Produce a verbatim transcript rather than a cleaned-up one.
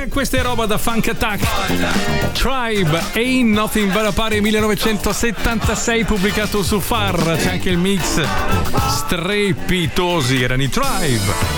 questa è roba da Funk Attack. Tribe, Ain't Nothing But a Party, millenovecentosettantasei, pubblicato su Far. C'è anche il mix strepitosi, erano i Tribe.